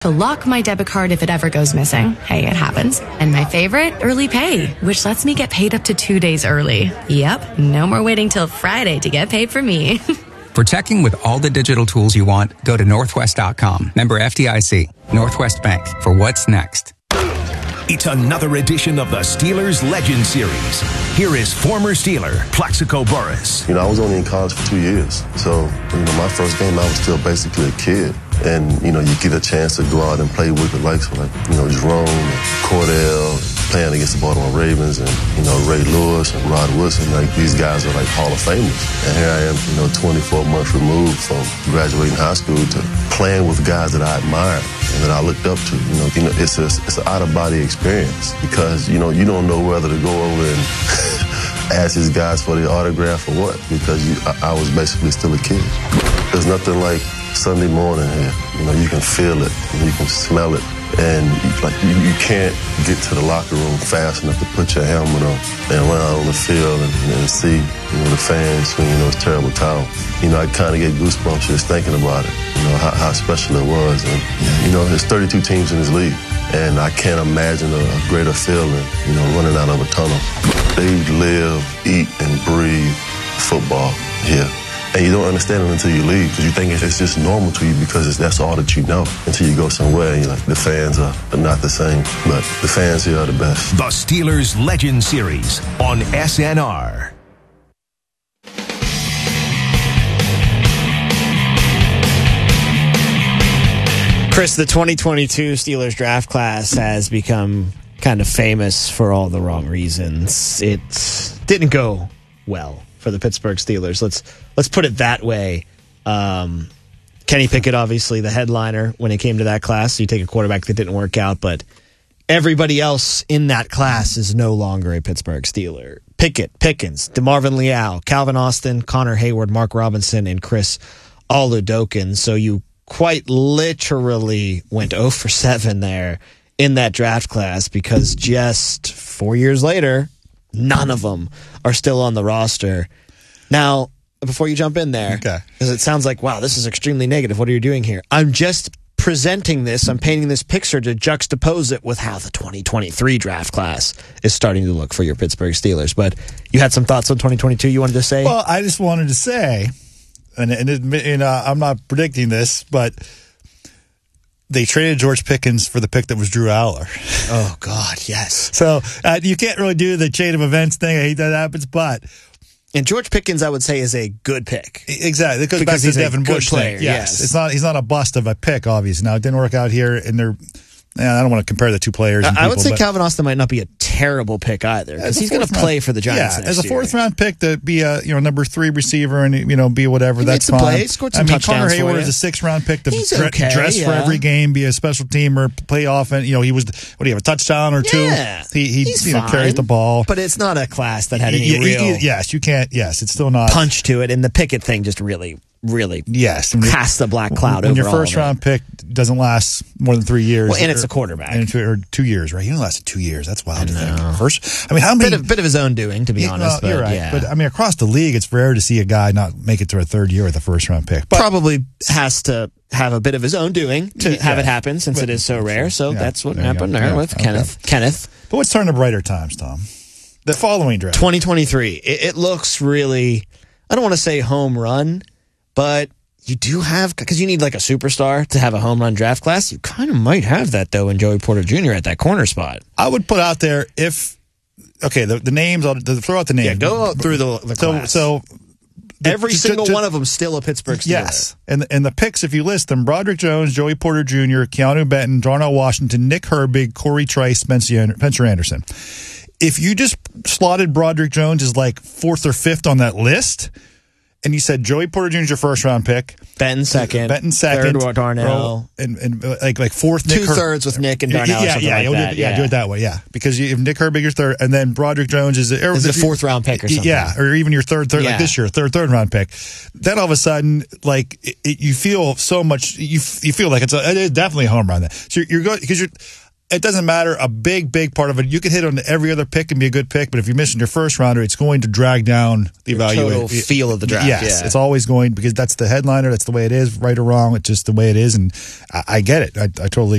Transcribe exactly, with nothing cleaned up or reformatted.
to lock my debit card if it ever goes missing. Hey, it happens. And my favorite, Early Pay, which lets me get paid up to two days early. Yep, no more waiting till Friday to get paid for me. For teching with all the digital tools you want, go to northwest dot com. Member F D I C. Northwest Bank. For what's next. It's another edition of the Steelers Legend Series. Here is former Steeler, Plaxico Burress. You know, I was only in college for two years. So, you know, my first game, I was still basically a kid. And, you know, you get a chance to go out and play with the likes of, like, you know, Jerome and Cordell, playing against the Baltimore Ravens, and, you know, Ray Lewis and Rod Woodson. Like, these guys are, like, Hall of Famers. And here I am, you know, twenty-four months removed from graduating high school to playing with guys that I admired and that I looked up to. You know, you know it's, a, it's an out-of-body experience because, you know, you don't know whether to go over and ask these guys for the autograph or what, because you, I, I was basically still a kid. There's nothing like Sunday morning here. You know, you can feel it, you can smell it, and like you, you can't get to the locker room fast enough to put your helmet on and run out on the field and, and see, you know, the fans swinging those terrible towels. You know, I kind of get goosebumps just thinking about it. You know how, how special it was, and you know, there's thirty-two teams in this league, and I can't imagine a greater feeling. You know, running out of a tunnel. They live, eat, and breathe football here. And you don't understand it until you leave because you think it's just normal to you because it's, that's all that you know until you go somewhere and you're like, the fans are, are not the same, but the fans here are the best. The Steelers Legend Series on S N R. Chris, the twenty twenty-two Steelers draft class has become kind of famous for all the wrong reasons. It didn't go well for the Pittsburgh Steelers. Let's let's put it that way. Um, Kenny Pickett, obviously the headliner when it came to that class. So you take a quarterback that didn't work out, but everybody else in that class is no longer a Pittsburgh Steeler. Pickett, Pickens, DeMarvin Leal, Calvin Austin, Connor Hayward, Mark Robinson, and Chris Oludokin. So you quite literally went oh for seven there in that draft class because just four years later, none of them are still on the roster. Now, before you jump in there, okay, because it sounds like, wow, this is extremely negative. What are you doing here? I'm just presenting this. I'm painting this picture to juxtapose it with how the twenty twenty-three draft class is starting to look for your Pittsburgh Steelers. But you had some thoughts on twenty twenty-two you wanted to say? Well, I just wanted to say, and, and, admit, and uh, I'm not predicting this, but they traded George Pickens for the pick that was Drew Aller. Oh, God, yes. So uh, you can't really do the chain of events thing. I hate that happens, but... And George Pickens, I would say, is a good pick. Exactly. It goes because back to he's the Devin Bush player, thing. Yes. yes. It's not, he's not a bust of a pick, obviously. Now, it didn't work out here, and they're... I don't want to compare the two players. And I would people, say but, Calvin Austin might not be a terrible pick either because he's going to play for the Giants. Yeah, next as a fourth year. round pick to be a you know number three receiver and you know be whatever. He that's made some fine. plays, scored some I mean, touchdowns Connor for Hayward you. is a sixth round pick to He's dre- okay, dress yeah. for every game, be a special teamer, play offense. You know, he was what do you have a touchdown or two? Yeah, he he he's you know, fine, carries the ball, but it's not a class that had any Y- y- real. y- yes, you can't. Yes, it's still not punch to it, and the Pickett thing just really. Really, yes, cast the black cloud when over your all first of it. round pick doesn't last more than three years. Well, and or, it's a quarterback, and two, or two years, right? He only lasted two years. That's wild to think. First, I mean, how many? Bit of, bit of his own doing, to be yeah, honest. Well, you're but, right, yeah. but I mean, across the league, it's rare to see a guy not make it to a third year with a first round pick. But, Probably has to have a bit of his own doing to Yeah. have it happen, since But- it is so rare. So yeah, that's what there you happened go. there Yeah, with okay. Kenneth. Kenneth, but let's turn to brighter times, Tom. The following draft. twenty twenty-three. It, it looks really. I don't want to say home run, but. You do have, because you need like a superstar to have a home run draft class. You kind of might have that, though, in Joey Porter Junior at that corner spot. I would put out there if, okay, the, the names, I'll the, throw out the names. Yeah, go through the, the so, class. So, the, Every to, single to, one of them still a Pittsburgh Steeler. Yes. And, and the picks, if you list them, Broderick Jones, Joey Porter Junior, Keanu Benton, Darnell Washington, Nick Herbig, Corey Trice, Spencer Spencer Anderson. If you just slotted Broderick Jones as like fourth or fifth on that list, and you said Joey Porter Junior is your first round pick, Benton second, Benton second, third Darnell, and, and like like fourth, Nick two Her- thirds with Nick and Darnell. Yeah, or something yeah, like you'll that. do, yeah, yeah, do it that way, yeah. Because you, if Nick Herbig your third, and then Broderick Jones is, a, is a fourth round pick or something. Yeah, or even your third, third Yeah. like this year, third, third round pick. Then all of a sudden, like it, it, you feel so much, you you feel like it's a it is definitely a home run. So you're, you're going because you're. it doesn't matter. A big, big part of it. You can hit on every other pick and be a good pick, but if you're missing your first rounder, it's going to drag down the evaluation. Total feel of the draft. Yes, yeah. it's always going because that's the headliner. That's the way it is, right or wrong. It's just the way it is, and I, I get it. I, I totally